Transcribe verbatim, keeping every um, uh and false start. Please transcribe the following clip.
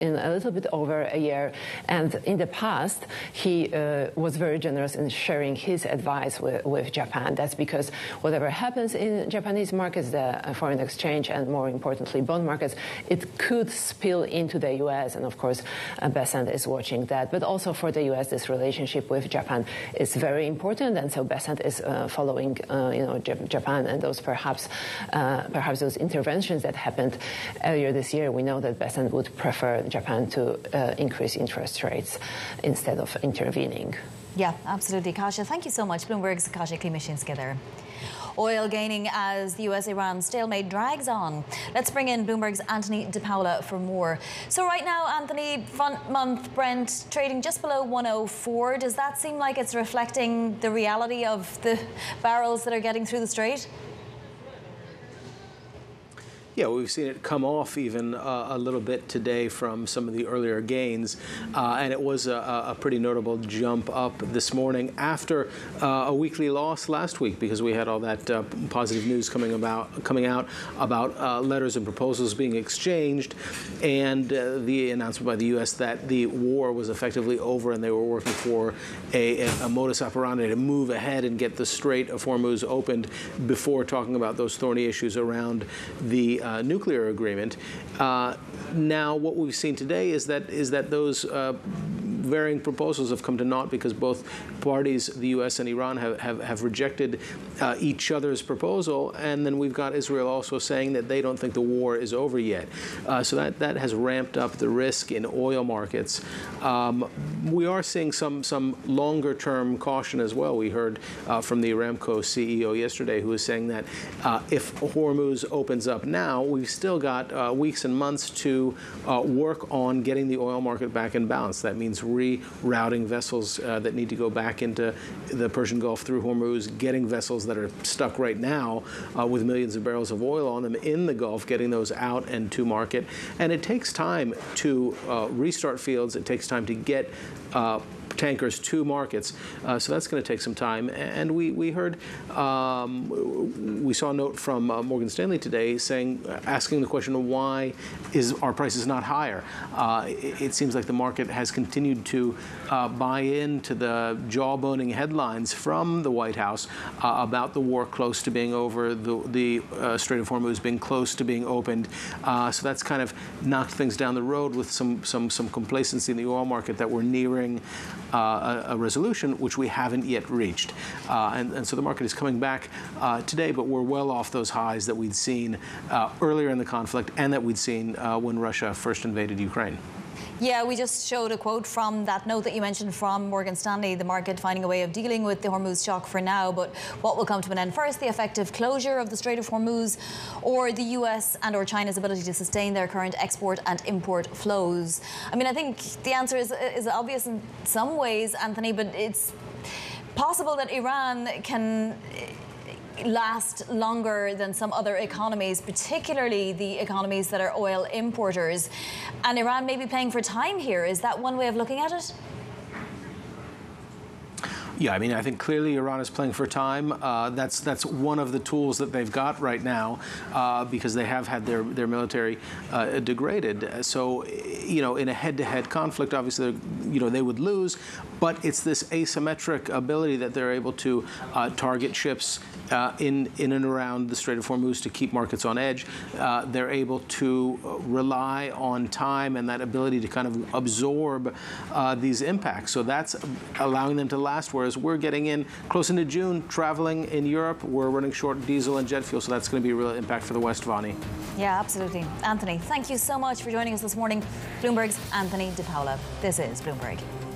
in a little bit over a year, and in the past he uh, was very generous in sharing his advice with, with Japan. That's because whatever happens in Japanese markets, the foreign exchange and more importantly bond markets, it could spill into the U S, and of course uh, Besant is watching that. But also for the U S, this relationship with Japan is very important, and so Besant is uh, following uh, you know Japan and those perhaps uh, perhaps those interventions that happened earlier this year. We know that Besant would prefer Japan to uh, increase interest rates instead of intervening. Yeah, absolutely. Kasia, thank you so much. Bloomberg's Kasia Klimashinska there. Oil gaining as the U S-Iran stalemate drags on. Let's bring in Bloomberg's Anthony DePaola for more. So right now, Anthony, front month Brent trading just below one oh four. Does that seem like it's reflecting the reality of the barrels that are getting through the strait? Yeah, we've seen it come off even uh, a little bit today from some of the earlier gains, uh, and it was a, a pretty notable jump up this morning after uh, a weekly loss last week, because we had all that uh, positive news coming about coming out about uh, letters and proposals being exchanged, and uh, the announcement by the U S that the war was effectively over and they were working for a, a modus operandi to move ahead and get the Strait of Hormuz opened before talking about those thorny issues around the Uh, nuclear agreement. Uh, now, what we've seen today is that is that those uh, varying proposals have come to naught because both parties, the U S and Iran, have, have, have rejected uh, each other's proposal. And then we've got Israel also saying that they don't think the war is over yet. Uh, so that, that has ramped up the risk in oil markets. Um, we are seeing some, some longer-term caution as well. We heard uh, from the Aramco C E O yesterday, who was saying that uh, if Hormuz opens up now, we've still got uh, weeks and months to uh, work on getting the oil market back in balance. That means rerouting vessels uh, that need to go back into the Persian Gulf through Hormuz, getting vessels that are stuck right now uh, with millions of barrels of oil on them in the Gulf, getting those out and to market. And it takes time to uh, restart fields. It takes time to get uh, tankers to markets, uh, so that's going to take some time. And we we heard um, we saw a note from uh, Morgan Stanley today saying, asking the question of why is our prices not higher. Uh, it, it seems like the market has continued to uh, buy into the jawboning headlines from the White House uh, about the war close to being over, the the uh, Strait of Hormuz being close to being opened. Uh, so that's kind of knocked things down the road with some some some complacency in the oil market that we're nearing Uh, a, a resolution which we haven't yet reached. Uh, and, and so the market is coming back uh, today, but we're well off those highs that we'd seen uh, earlier in the conflict and that we'd seen uh, when Russia first invaded Ukraine. Yeah, we just showed a quote from that note that you mentioned from Morgan Stanley, the market finding a way of dealing with the Hormuz shock for now, but what will come to an end first, the effective closure of the Strait of Hormuz, or the U S and or China's ability to sustain their current export and import flows? I mean, I think the answer is, is obvious in some ways, Anthony, but it's possible that Iran can last longer than some other economies, particularly the economies that are oil importers. And Iran may be playing for time here. Is that one way of looking at it? Yeah, I mean, I think clearly Iran is playing for time. Uh, that's that's one of the tools that they've got right now uh, because they have had their their military uh, degraded. So, you know, in a head-to-head conflict, obviously, you know, they would lose. But it's this asymmetric ability that they're able to uh, target ships uh, in in and around the Strait of Hormuz to keep markets on edge. Uh, they're able to rely on time and that ability to kind of absorb uh, these impacts. So that's allowing them to last. Whereas we're getting in close into June, traveling in Europe, we're running short diesel and jet fuel, so that's going to be a real impact for the West, Vani. Yeah, absolutely. Anthony, thank you so much for joining us this morning. Bloomberg's Anthony DePaola. This is Bloomberg.